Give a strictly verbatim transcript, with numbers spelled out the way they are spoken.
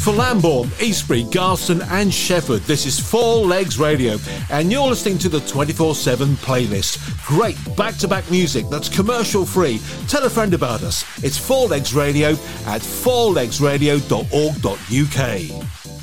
For Lambourne, Eastbury, Garston and Shefford, this is Four Legs Radio, and you're listening to the twenty-four seven playlist. Great back-to-back music that's commercial-free. Tell a friend about us. It's Four Legs Radio at four legs radio dot org dot u k.